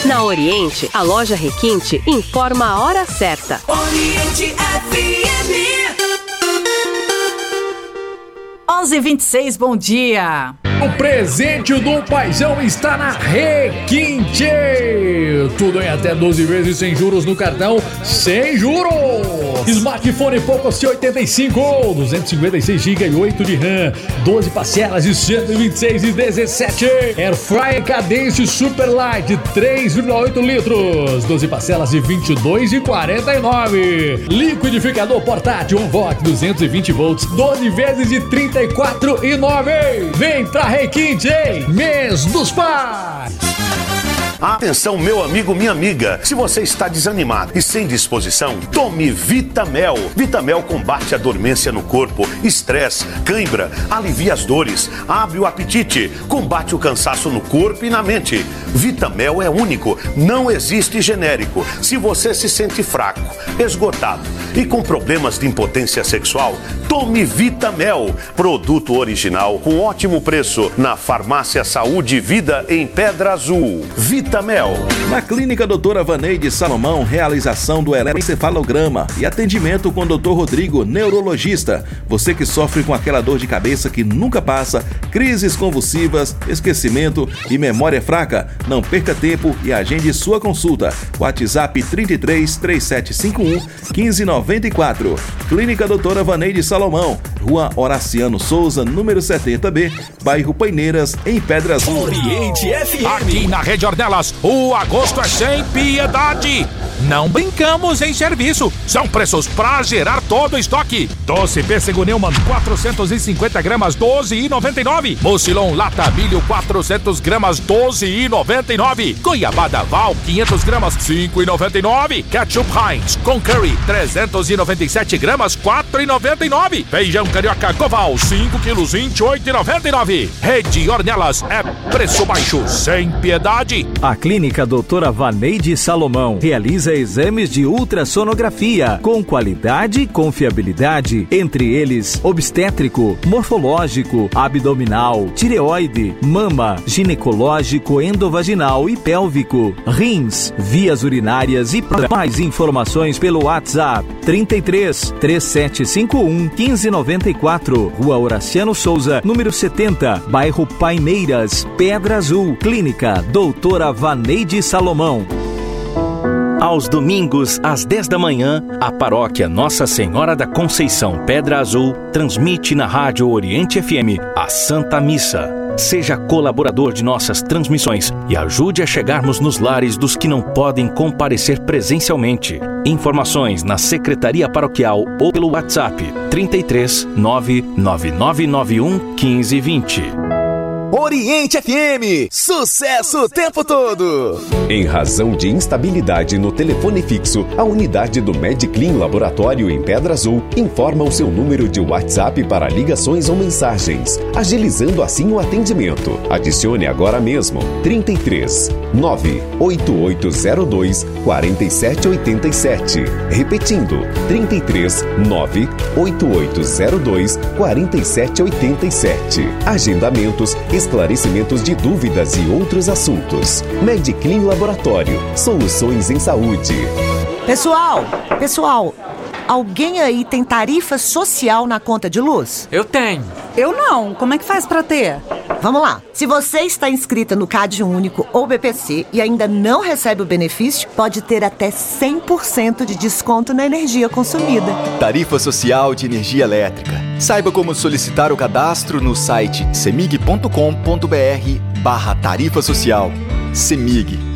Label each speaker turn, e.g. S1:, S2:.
S1: Na Oriente, a loja Requinte informa a hora certa.
S2: Oriente FM.
S3: 11h26, bom dia.
S4: O presente do paizão está na Requinte. Tudo em até 12 vezes sem juros no cartão, sem juros. Smartphone Poco C85, 256 GB e 8 de RAM, 12 parcelas de 126,17. Airfryer Cadence Superlight, 3,8 litros, 12 parcelas de 22,49. Liquidificador portátil OnVolt 220 volts, 12 vezes de 34,9. Vem pra Requinte, hein? Mês dos Pais.
S5: Atenção, meu amigo, minha amiga. Se você está desanimado e sem disposição, tome Vitamel. Vitamel combate a dormência no corpo, estresse, cãibra, alivia as dores, abre o apetite, combate o cansaço no corpo e na mente. Vitamel é único, não existe genérico. Se você se sente fraco, esgotado e com problemas de impotência sexual, tome Vitamel. Produto original com ótimo preço na Farmácia Saúde e Vida em Pedra Azul. Vitamel.
S6: Na Clínica Doutora Vaneide Salomão, realização do eletroencefalograma e atendimento com o Dr. Rodrigo, neurologista. Você que sofre com aquela dor de cabeça que nunca passa, crises convulsivas, esquecimento e memória fraca, não perca tempo e agende sua consulta. WhatsApp 33 3751 1594. Clínica Doutora Vaneide Salomão, Rua Horaciano Souza, número 70B, bairro Paineiras, em Pedra Azul.
S7: Oriente FM. Aqui na Rede Ornelas, o agosto é sem piedade. Não brincamos em serviço. São preços pra gerar todo o estoque. Doce Pêssego Neumann 450 gramas 12,99. Mucilon Lata Milho 400 gramas 12,99. Goiabada Val 500 gramas 5,99. Ketchup Heinz com curry 397 gramas 4,99. Feijão Carioca Coval 5 quilos 28,99. Rede Ornelas é preço baixo sem piedade.
S8: A Clínica Doutora Vaneide Salomão realiza exames de ultrassonografia com qualidade e confiabilidade, entre eles obstétrico, morfológico, abdominal, tireoide, mama, ginecológico, endovaginal e pélvico, rins, vias urinárias e mais informações pelo WhatsApp 33 3751 1594, Rua Horaciano Souza, número 70, bairro Paineiras, Pedra Azul. Clínica Doutora Vaneide Salomão.
S9: Aos domingos, às 10 da manhã, a paróquia Nossa Senhora da Conceição Pedra Azul transmite na Rádio Oriente FM a Santa Missa. Seja colaborador de nossas transmissões e ajude a chegarmos nos lares dos que não podem comparecer presencialmente. Informações na Secretaria Paroquial ou pelo WhatsApp 33 99991 1520.
S10: Oriente FM, sucesso o tempo todo!
S11: Em razão de instabilidade no telefone fixo, a unidade do Mediclean Laboratório em Pedra Azul informa o seu número de WhatsApp para ligações ou mensagens, agilizando assim o atendimento. Adicione agora mesmo 33 98802 4787. Repetindo, 33 98802 4787. Agendamentos, esclarecimentos de dúvidas e outros assuntos. Mediclean Laboratório, soluções em saúde.
S12: Pessoal, alguém aí tem tarifa social na conta de luz?
S13: Eu tenho.
S3: Eu não. Como é que faz pra ter?
S12: Vamos lá. Se você está inscrita no CAD Único ou BPC e ainda não recebe o benefício, pode ter até 100% de desconto na energia consumida.
S10: Tarifa social de energia elétrica. Saiba como solicitar o cadastro no site cemig.com.br/tarifa social. CEMIG.